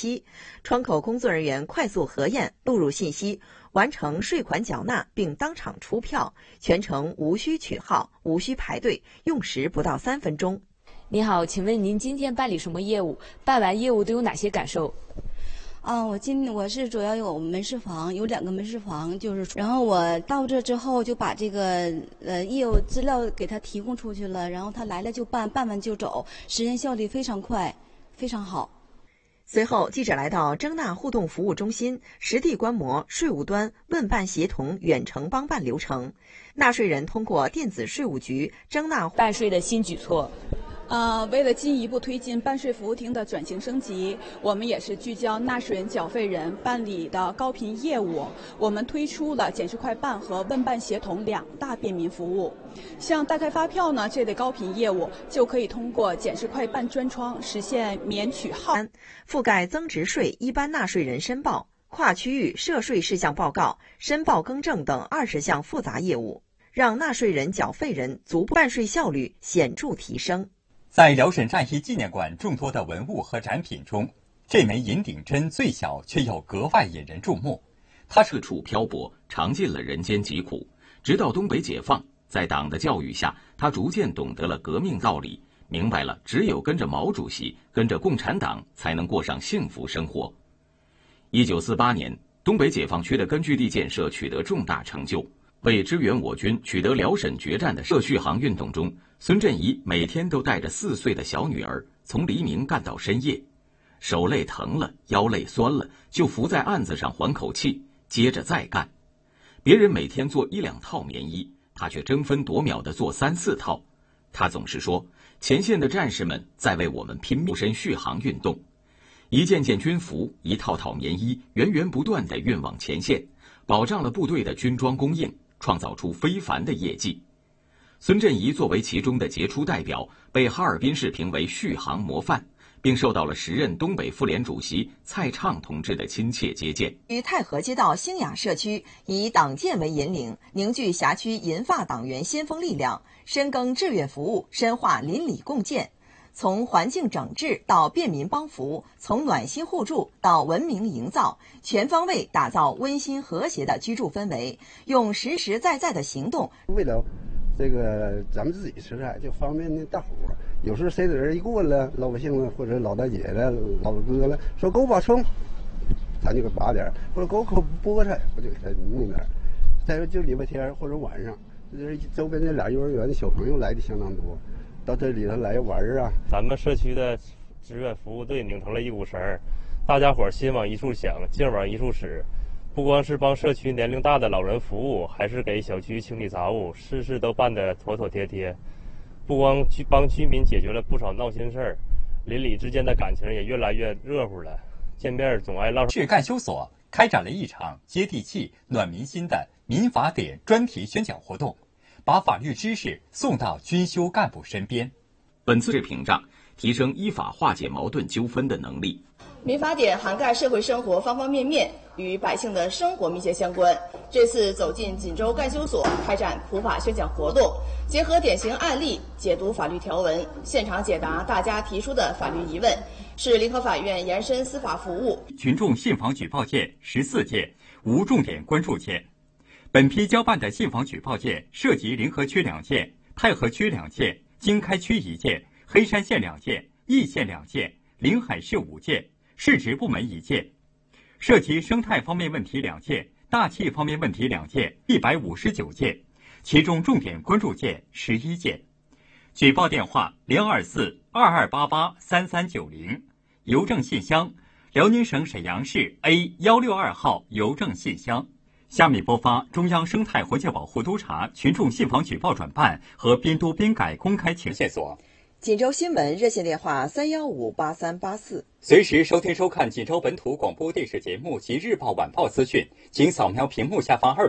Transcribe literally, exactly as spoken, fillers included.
息，窗口工作人员快速核验录入信息，完成税款缴纳并当场出票，全程无需取号，无需排队，用时不到三分钟。 您好，请问您今天办理什么业务？办完业务都有哪些感受？ 啊，我今我是主要有门市房，有两个门市房，就是然后我到这之后就把这个呃业务资料给他提供出去了，然后他来了就办，办完就走，时间效率非常快，非常好。 随后，记者来到征纳互动服务中心，实地观摩税务端问办协同远程帮办流程。纳税人通过电子税务局征纳办税的新举措。 呃，为了进一步推进办税服务厅的转型升级，我们也是聚焦纳税人、缴费人办理的高频业务。我们推出了减税快办和问办协同两大便民服务。像代开发票呢这类高频业务，就可以通过减税快办专窗实现免取号。 覆盖增值税一般纳税人申报、跨区域涉税事项报告、申报更正等二十项复杂业务，让纳税人、缴费人逐步办税效率显著提升。 在辽沈战役纪念馆众多的文物和展品中，这枚银顶针最小却又格外引人注目。 它四处漂泊，尝尽了人间疾苦。直到东北解放，在党的教育下，他逐渐懂得了革命道理，明白了只有跟着毛主席、跟着共产党，才能过上幸福生活。一九四八年，东北解放区的根据地建设取得重大成就。为支援我军取得辽沈决战的涉续航运动中，孙振仪每天都带着四岁的小女儿从黎明干到深夜，手累疼了，腰累酸了，就伏在案子上缓口气，接着再干。别人每天做一两套棉衣，他却争分夺秒地做三四套。他总是说，前线的战士们在为我们拼命身续航运动，一件件军服，一套套棉衣，源源不断地运往前线，保障了部队的军装供应，创造出非凡的业绩。孙振仪作为其中的杰出代表，被哈尔滨市评为续航模范，并受到了时任东北妇联主席蔡畅同志的亲切接见。 于太和街道兴雅社区，以党建为引领，凝聚辖区银发党员先锋力量，深耕志愿服务，深化邻里共建。从环境整治到便民帮扶，从暖心互助到文明营造，全方位打造温馨和谐的居住氛围，用实实在在的行动， 为了这个咱们自己吃菜，就方便那大伙儿。有时候谁的人一过了，老百姓了或者老大姐了、老哥了，说给我把葱，咱就给拔点；或者给我口菠菜，我就给他弄点。再说就礼拜天或者晚上，这周边这俩幼儿园的小朋友来的相当多。到这里头来玩啊！ 咱们社区的志愿服务队拧成了一股绳儿，大家伙儿心往一处想，劲往一处使。不光是帮社区年龄大的老人服务，还是给小区清理杂物，事事都办得妥妥帖帖。不光去帮居民解决了不少闹心事儿，邻里之间的感情也越来越热乎了。见面总爱唠。 市干休所开展了一场接地气、暖民心的民法典专题宣讲活动。把法律知识送到军修干部身边。 本次是屏障，提升依法化解矛盾纠纷的能力。 民法典涵盖社会生活方方面面，与百姓的生活密切相关。这次走进锦州干休所，开展普法宣讲活动，结合典型案例解读法律条文，现场解答大家提出的法律疑问，是联合法院延伸司法服务。 群众信访举报件十四件，无重点关注件。本批交办的信访举报件涉及临河区两件、太和区两件、经开区一件、黑山县两件、易县两件、临海市五件、市直部门一件，涉及生态方面问题两件、大气方面问题两件，一百五十九件，其中重点关注件十一件。举报电话零二四二二八八三三九零，邮政信箱辽宁省沈阳市 A 幺六二号邮政信箱。下面播发中央生态环境保护督察群众信访举报转办和编督编改公开请线索。 锦州新闻热线电话三幺五八三八四。 随时收听收看锦州本土广播电视节目及日报晚报资讯，请扫描屏幕下方二